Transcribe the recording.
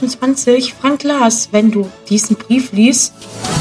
28, Frank Glas, wenn du diesen Brief liest.